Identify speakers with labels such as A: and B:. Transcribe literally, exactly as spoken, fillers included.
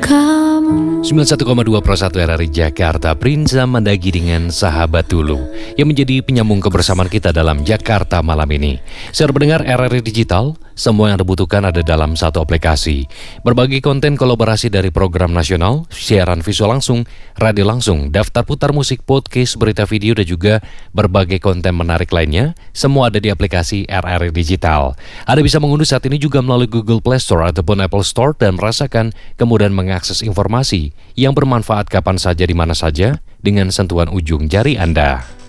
A: kamu.
B: sembilan puluh satu koma dua Pro satu R R I Jakarta, Prinsa Mandagi dengan Sahabat Dulu yang menjadi penyambung kebersamaan kita dalam Jakarta malam ini. Saudara pendengar R R I Digital, semua yang Anda butuhkan ada dalam satu aplikasi. Berbagai konten kolaborasi dari program nasional, siaran visual langsung, radio langsung, daftar putar musik, podcast, berita video, dan juga berbagai konten menarik lainnya, semua ada di aplikasi R R I Digital. Anda bisa mengunduh saat ini juga melalui Google Play Store ataupun Apple Store dan merasakan kemudahan mengakses informasi yang bermanfaat kapan saja di mana saja dengan sentuhan ujung jari Anda.